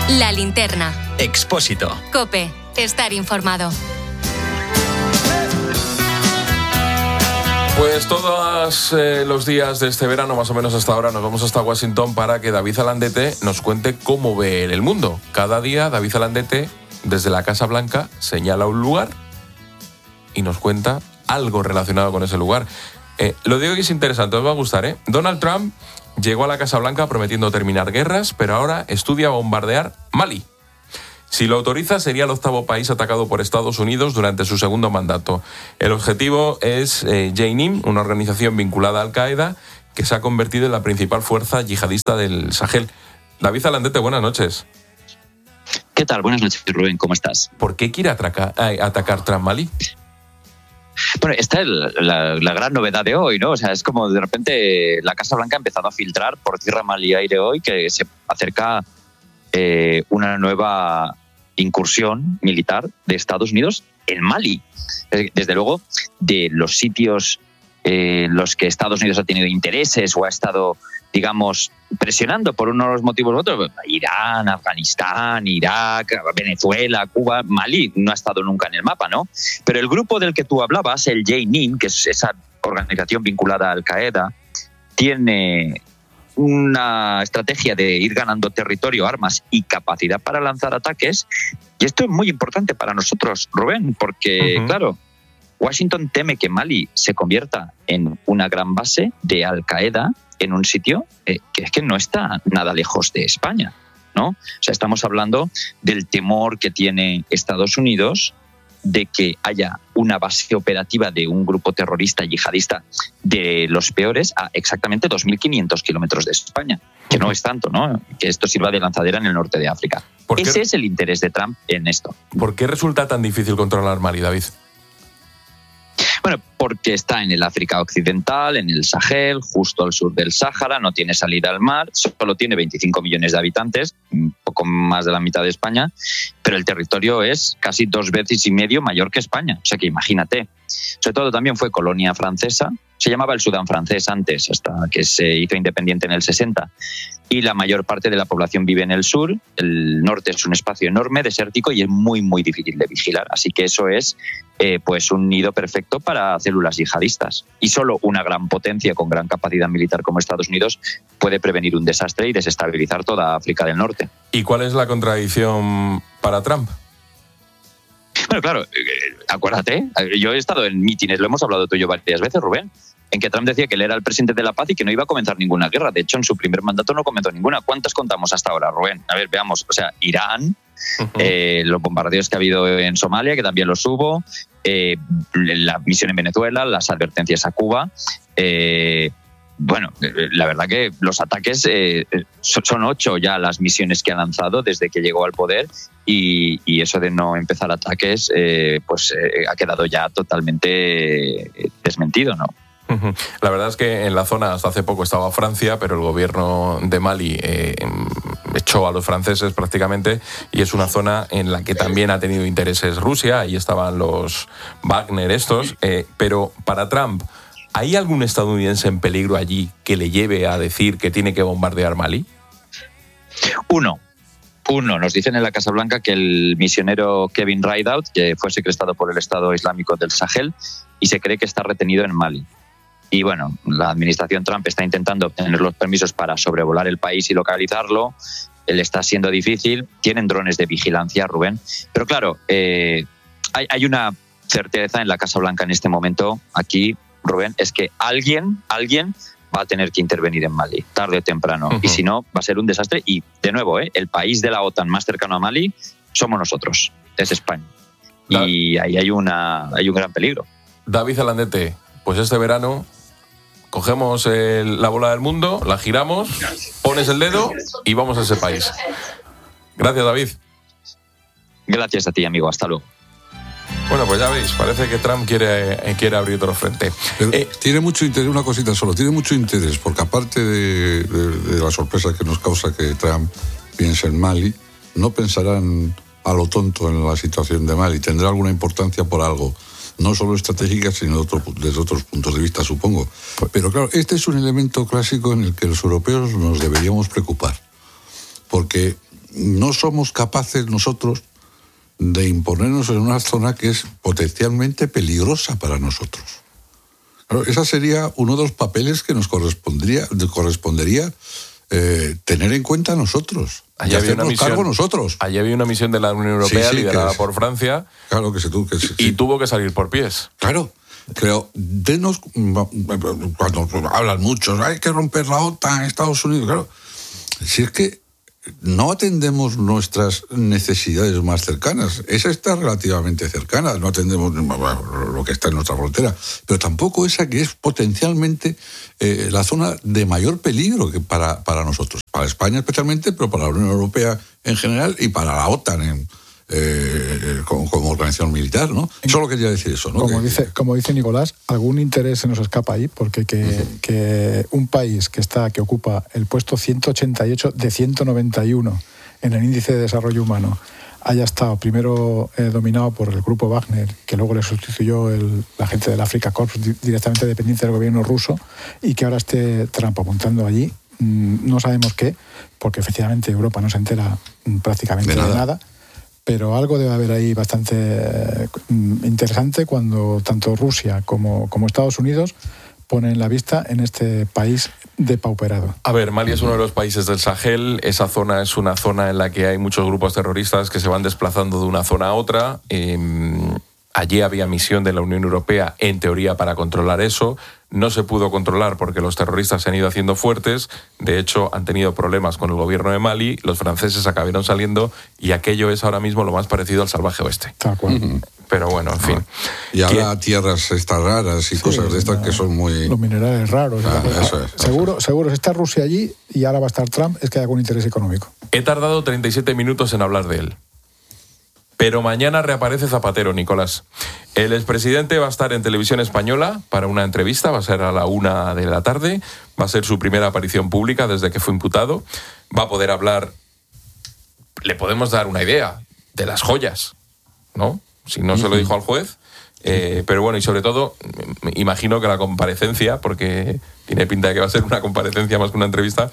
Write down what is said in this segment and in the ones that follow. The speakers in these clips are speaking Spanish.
La Linterna. Expósito. COPE. Estar informado. Pues todos los días de este verano, más o menos hasta ahora, nos vamos hasta Washington para que David Zalandete nos cuente cómo ve el mundo. Cada día David Zalandete, desde la Casa Blanca, señala un lugar y nos cuenta algo relacionado con ese lugar. Lo digo que es interesante, os va a gustar, ¿eh? Donald Trump llegó a la Casa Blanca prometiendo terminar guerras, pero ahora estudia bombardear Mali. Si lo autoriza, sería el 8º país atacado por Estados Unidos durante su segundo mandato. El objetivo es Jainim, una organización vinculada a Al-Qaeda que se ha convertido en la principal fuerza yihadista del Sahel. David Zalandete, buenas noches. ¿Qué tal? Buenas noches, Rubén. ¿Cómo estás? ¿Por qué quiere atacar Trump Mali? Bueno, esta es la gran novedad de hoy, ¿no? O sea, es como de repente la Casa Blanca ha empezado a filtrar por tierra, mar y aire hoy que se acerca una nueva incursión militar de Estados Unidos en Mali. Desde luego, de los sitios en los que Estados Unidos ha tenido intereses o ha estado, digamos, presionando por unos motivos u otros, Irán, Afganistán, Irak, Venezuela, Cuba, Mali no ha estado nunca en el mapa, ¿no? Pero el grupo del que tú hablabas, el Jainim, que es esa organización vinculada a Al-Qaeda, tiene una estrategia de ir ganando territorio, armas y capacidad para lanzar ataques. Y esto es muy importante para nosotros, Rubén, porque, claro, Washington teme que Mali se convierta en una gran base de Al-Qaeda en un sitio que es que no está nada lejos de España, ¿no? O sea, estamos hablando del temor que tiene Estados Unidos de que haya una base operativa de un grupo terrorista yihadista de los peores a exactamente 2.500 kilómetros de España, que no es tanto, ¿no? Que esto sirva de lanzadera en el norte de África. Ese es el interés de Trump en esto. ¿Por qué resulta tan difícil controlar Mali, David? Bueno, porque está en el África Occidental, en el Sahel, justo al sur del Sáhara, no tiene salida al mar, solo tiene 25 millones de habitantes, un poco más de la mitad de España, pero el territorio es casi 2,5 veces mayor que España, o sea que imagínate. Sobre todo también fue colonia francesa, se llamaba el Sudán francés antes, hasta que se hizo independiente en el 60, y la mayor parte de la población vive en el sur. El norte es un espacio enorme, desértico, y es muy, muy difícil de vigilar, así que eso es pues un nido perfecto para células yihadistas. Y solo una gran potencia con gran capacidad militar como Estados Unidos puede prevenir un desastre y desestabilizar toda África del Norte. ¿Y cuál es la contradicción para Trump? Bueno, claro, acuérdate, yo he estado en mítines, lo hemos hablado tú y yo varias veces, Rubén, en que Trump decía que él era el presidente de la paz y que no iba a comenzar ninguna guerra. De hecho, en su primer mandato no comenzó ninguna. ¿Cuántas contamos hasta ahora, Rubén? A ver, veamos. O sea, Irán, los bombardeos que ha habido en Somalia, que también los hubo, la misión en Venezuela, las advertencias a Cuba. Bueno, la verdad que los ataques son 8 ya las misiones que ha lanzado desde que llegó al poder, y eso de no empezar ataques ha quedado ya totalmente desmentido, ¿no? La verdad es que en la zona hasta hace poco estaba Francia, pero el gobierno de Mali echó a los franceses prácticamente, y es una zona en la que también ha tenido intereses Rusia. Ahí estaban los Wagner estos, pero para Trump, ¿hay algún estadounidense en peligro allí que le lleve a decir que tiene que bombardear Mali? Uno. Nos dicen en la Casa Blanca que el misionero Kevin Rideout, que fue secuestrado por el Estado Islámico del Sahel, y se cree que está retenido en Mali. Y bueno, la administración Trump está intentando obtener los permisos para sobrevolar el país y localizarlo. Él está siendo difícil. Tienen drones de vigilancia, Rubén. Pero claro, hay una certeza en la Casa Blanca en este momento, aquí, Rubén, es que alguien va a tener que intervenir en Mali, tarde o temprano. Y si no, va a ser un desastre. Y, de nuevo, el país de la OTAN más cercano a Mali somos nosotros, es España. Y ahí hay un gran peligro. David Zalandete, pues este verano cogemos la bola del mundo, la giramos, pones el dedo y vamos a ese país. Gracias, David. Gracias a ti, amigo. Hasta luego. Bueno, pues ya veis, parece que Trump quiere abrir otro frente. Pero tiene mucho interés, una cosita solo, tiene mucho interés, porque aparte de la sorpresa que nos causa que Trump piense en Mali, no pensarán a lo tonto en la situación de Mali, tendrá alguna importancia por algo, no solo estratégica, sino desde otros puntos de vista, supongo. Pero claro, este es un elemento clásico en el que los europeos nos deberíamos preocupar, porque no somos capaces nosotros de imponernos en una zona que es potencialmente peligrosa para nosotros. Claro, ese sería uno de los papeles que nos correspondería tener en cuenta nosotros. Allí había una misión, cargo nosotros. Allí había una misión de la Unión Europea liderada por Francia. Claro que sí. Y tuvo que salir por pies. Claro. Creo, cuando hablan muchos, hay que romper la OTAN, Estados Unidos, claro. Si es que no atendemos nuestras necesidades más cercanas. Esa está relativamente cercana, no atendemos lo que está en nuestra frontera, pero tampoco esa que es potencialmente la zona de mayor peligro que para nosotros, para España especialmente, pero para la Unión Europea en general y para la OTAN como organización militar, ¿no? Solo quería decir eso, ¿no? Como dice Nicolás, algún interés se nos escapa ahí, porque que un país que ocupa el puesto 188 de 191 en el índice de desarrollo humano haya estado primero dominado por el grupo Wagner, que luego le sustituyó la gente del Africa Corps directamente dependiente del gobierno ruso, y que ahora esté Trump apuntando allí, no sabemos qué, porque efectivamente Europa no se entera prácticamente de nada. Pero algo debe haber ahí bastante interesante cuando tanto Rusia como Estados Unidos ponen la vista en este país depauperado. A ver, Mali es uno de los países del Sahel. Esa zona es una zona en la que hay muchos grupos terroristas que se van desplazando de una zona a otra. Allí había misión de la Unión Europea, en teoría, para controlar eso. No se pudo controlar porque los terroristas se han ido haciendo fuertes. De hecho, han tenido problemas con el gobierno de Mali. Los franceses acabaron saliendo y aquello es ahora mismo lo más parecido al salvaje oeste. Tal cual. Pero bueno, en fin. Y ahora tierras estas raras y cosas de estas que son muy... Los minerales raros. Eso es. Seguro, si está Rusia allí y ahora va a estar Trump, es que hay algún interés económico. He tardado 37 minutos en hablar de él. Pero mañana reaparece Zapatero, Nicolás. El expresidente va a estar en Televisión Española para una entrevista, va a ser a la 1 de la tarde, va a ser su primera aparición pública desde que fue imputado, va a poder hablar, le podemos dar una idea de las joyas, ¿no? Si no se lo dijo al juez, pero bueno, y sobre todo, imagino que la comparecencia, porque tiene pinta de que va a ser una comparecencia más que una entrevista,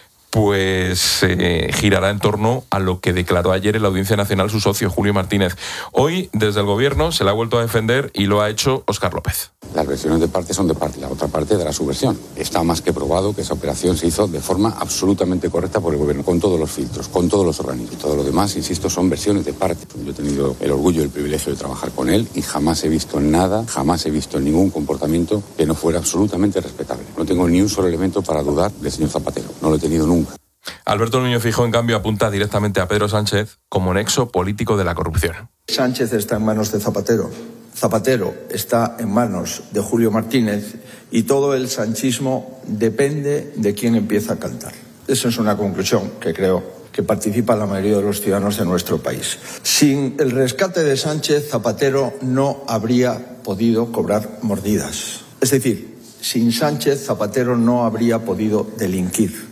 pues girará en torno a lo que declaró ayer en la Audiencia Nacional su socio, Julio Martínez. Hoy, desde el Gobierno, se le ha vuelto a defender y lo ha hecho Óscar López. Las versiones de parte son de parte, la otra parte dará su versión. Está más que probado que esa operación se hizo de forma absolutamente correcta por el Gobierno, con todos los filtros, con todos los organismos. Y todo lo demás, insisto, son versiones de parte. Yo he tenido el orgullo y el privilegio de trabajar con él y jamás he visto nada, jamás he visto ningún comportamiento que no fuera absolutamente respetable. No tengo ni un solo elemento para dudar del señor Zapatero. No lo he tenido nunca. Alberto Núñez Feijóo, en cambio, apunta directamente a Pedro Sánchez como nexo político de la corrupción. Sánchez está en manos de Zapatero. Zapatero está en manos de Julio Martínez y todo el sanchismo depende de quién empieza a cantar. Esa es una conclusión que creo que participa la mayoría de los ciudadanos de nuestro país. Sin el rescate de Sánchez, Zapatero no habría podido cobrar mordidas. Es decir, sin Sánchez, Zapatero no habría podido delinquir.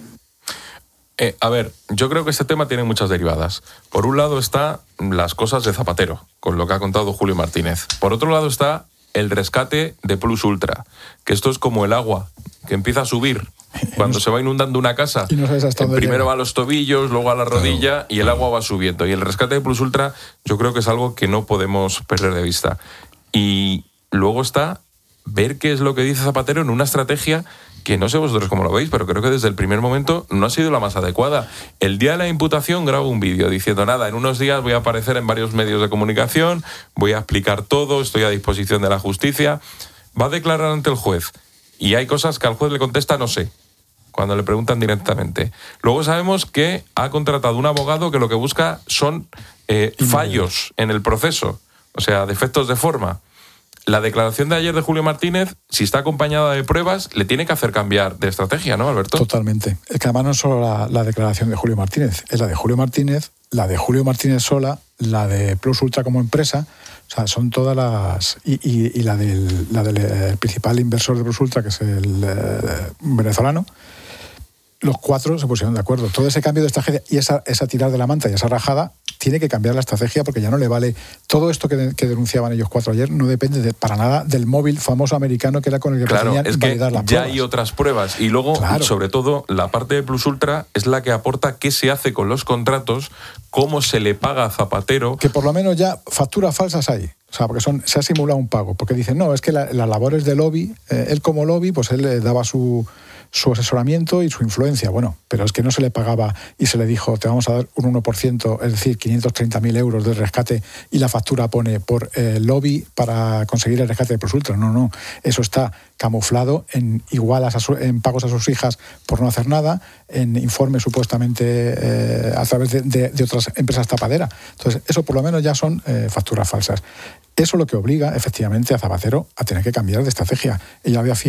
A ver, yo creo que este tema tiene muchas derivadas. Por un lado está las cosas de Zapatero, con lo que ha contado Julio Martínez. Por otro lado está el rescate de Plus Ultra, que esto es como el agua, que empieza a subir cuando se va inundando una casa. Y no sabes hasta dónde primero llega. va a los tobillos, luego a la rodilla y el agua va subiendo. Y el rescate de Plus Ultra yo creo que es algo que no podemos perder de vista. Y luego está ver qué es lo que dice Zapatero en una estrategia que no sé vosotros cómo lo veis, pero creo que desde el primer momento no ha sido la más adecuada. El día de la imputación grabo un vídeo diciendo, nada, en unos días voy a aparecer en varios medios de comunicación, voy a explicar todo, estoy a disposición de la justicia. Va a declarar ante el juez y hay cosas que al juez le contesta no sé, cuando le preguntan directamente. Luego sabemos que ha contratado un abogado que lo que busca son fallos en el proceso, o sea, defectos de forma. La declaración de ayer de Julio Martínez, si está acompañada de pruebas, le tiene que hacer cambiar de estrategia, ¿no, Alberto? Totalmente. Es que además no es solo la declaración de Julio Martínez, es la de Julio Martínez, la de Julio Martínez sola, la de Plus Ultra como empresa, o sea, son todas las... Y la del principal inversor de Plus Ultra, que es el venezolano. Los cuatro se pusieron de acuerdo. Todo ese cambio de estrategia y esa tirar de la manta y esa rajada tiene que cambiar la estrategia porque ya no le vale. Todo esto que denunciaban ellos 4 ayer no depende para nada del móvil famoso americano que era con el que pretendían validar las pruebas. Ya hay otras pruebas. Y luego, sobre todo, la parte de Plus Ultra es la que aporta qué se hace con los contratos, cómo se le paga a Zapatero. Que por lo menos ya facturas falsas hay. O sea, porque se ha simulado un pago. Porque dicen, no, es que las labores de lobby, él como lobby, pues él le daba su asesoramiento y su influencia. Bueno, pero es que no se le pagaba y se le dijo, te vamos a dar un 1%, es decir, 530.000 euros de rescate, y la factura pone por lobby para conseguir el rescate de Plus Ultra. No. Eso está camuflado en en pagos a sus hijas por no hacer nada, en informes supuestamente a través de otras empresas tapaderas. Entonces, eso por lo menos ya son facturas falsas. Eso es lo que obliga, efectivamente, a Zapatero a tener que cambiar de estrategia. Ella había